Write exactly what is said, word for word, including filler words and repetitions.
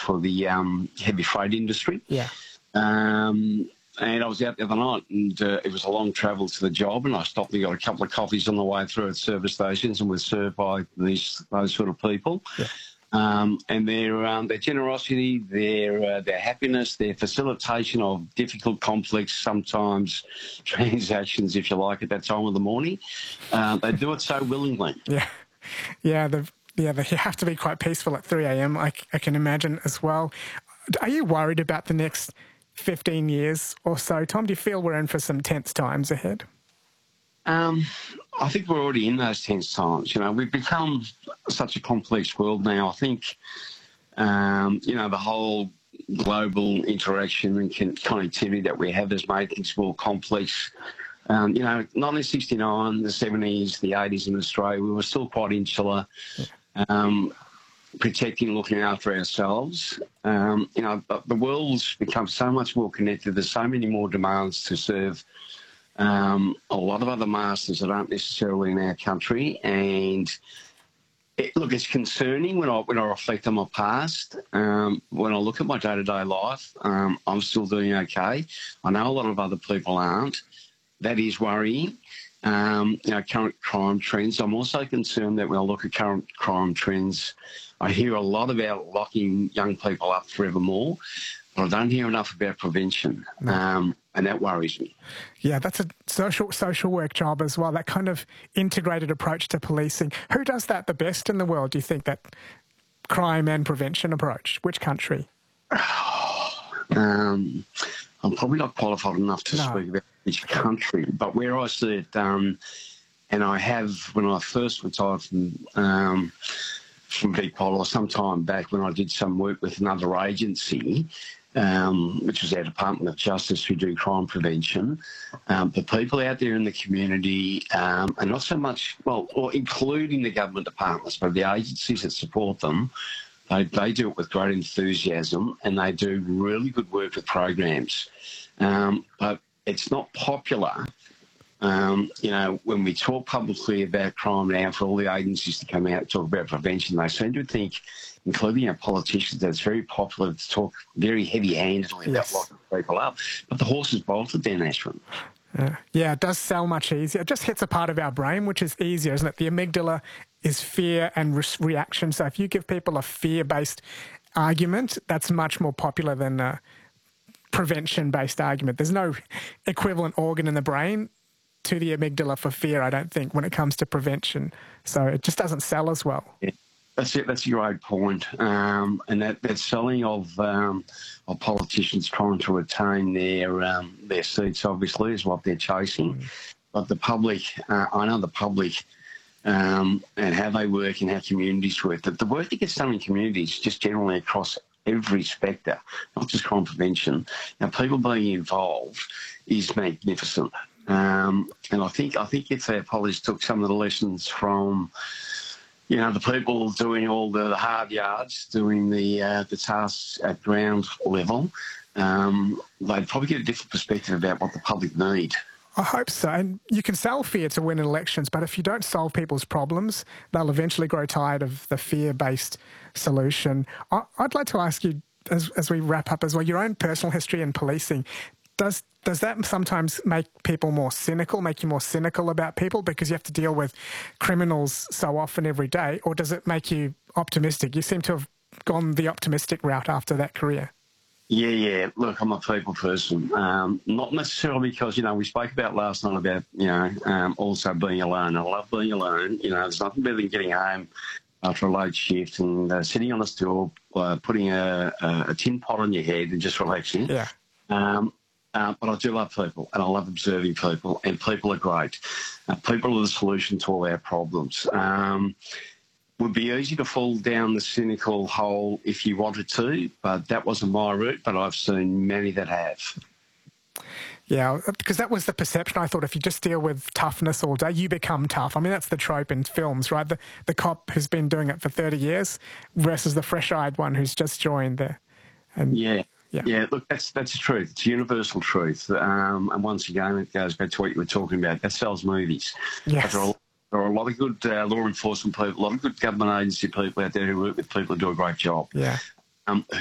for the um, heavy freight industry. Yeah. Um, and I was out the other night, and uh, it was a long travel to the job, and I stopped and got a couple of coffees on the way through at service stations and was served by these those sort of people. Yeah. Um, and their um, their generosity, their uh, their happiness, their facilitation of difficult, complex, sometimes transactions, if you like, at that time of the morning, uh, they do it so willingly. Yeah, yeah, the, yeah. They have to be quite peaceful at three a m. I, I can imagine as well. Are you worried about the next fifteen years or so, Tom? Do you feel we're in for some tense times ahead? Um, I think we're already in those tense times. You know, we've become such a complex world now. I think, um, you know, the whole global interaction and connectivity that we have has made things more complex. Um, you know, nineteen sixty-nine, the seventies, the eighties in Australia, we were still quite insular, um, protecting, looking after ourselves. Um, you know, but the world's become so much more connected. There's so many more demands to serve Um, a lot of other masters that aren't necessarily in our country, and it, look, it's concerning when I when I reflect on my past. Um, when I look at my day-to-day life, um, I'm still doing okay. I know a lot of other people aren't. That is worrying. Um, you know, current crime trends. I'm also concerned that when I look at current crime trends, I hear a lot about locking young people up forevermore, but I don't hear enough about prevention. No. Um, and that worries me. Yeah, that's a social social work job as well, that kind of integrated approach to policing. Who does that the best in the world, do you think, that crime and prevention approach? Which country? um, I'm probably not qualified enough to no. speak about which country, but where I see it, um, and I have, when I first retired from, um, from Big Polar some time back when I did some work with another agency, Um, which was our Department of Justice, who do crime prevention. Um, the people out there in the community, um, and not so much, well, or including the government departments, but the agencies that support them, they, they do it with great enthusiasm, and they do really good work with programs. Um, but it's not popular. Um, you know, when we talk publicly about crime now, for all the agencies to come out and talk about prevention, they seem to think, including our politicians, that it's very popular to talk very heavy-handedly yes. about locking people up. But the horse is bolted then, Ashwin. Uh, yeah, it does sell much easier. It just hits a part of our brain, which is easier, isn't it? The amygdala is fear and re reaction. So if you give people a fear-based argument, that's much more popular than a prevention-based argument. There's no equivalent organ in the brain to the amygdala for fear, I don't think, when it comes to prevention. So it just doesn't sell as well. Yeah. That's it. That's a great point. Um, and that, that selling of um, of politicians trying to retain their um, their seats, obviously, is what they're chasing. Mm. But the public, uh, I know the public um, and how they work and how communities work. The, the work that gets done in communities, just generally across every spectre, not just crime prevention. Now, people being involved is magnificent. Um, and I think I think if our politics took some of the lessons from, you know, the people doing all the, the hard yards, doing the uh, the tasks at ground level, um, they'd probably get a different perspective about what the public need. I hope so. And you can sell fear to win elections, but if you don't solve people's problems, they'll eventually grow tired of the fear-based solution. I, I'd like to ask you, as, as we wrap up as well, your own personal history in policing. Does does that sometimes make people more cynical, make you more cynical about people because you have to deal with criminals so often every day, or does it make you optimistic? You seem to have gone the optimistic route after that career. Yeah, yeah. Look, I'm a people person. Um, not necessarily because, you know, we spoke about last night about, you know, um, also being alone. I love being alone. You know, there's nothing better than getting home after a late shift and uh, sitting on a stool, uh, putting a, a, a tin pot on your head and just relaxing. Yeah. Um, Uh, but I do love people, and I love observing people, and people are great. Uh, people are the solution to all our problems. Um, it would be easy to fall down the cynical hole if you wanted to, but that wasn't my route, but I've seen many that have. Yeah, because that was the perception. I thought if you just deal with toughness all day, you become tough. I mean, that's the trope in films, right? The, the cop who's been doing it for thirty years versus the fresh-eyed one who's just joined there. And yeah. Yeah. yeah, look, that's that's the truth. It's universal truth. Um, and once again, it goes back to what you were talking about. That sells movies. Yes. There are, there are a lot of good uh, law enforcement people, a lot of good government agency people out there who work with people who do a great job. Yeah. Um,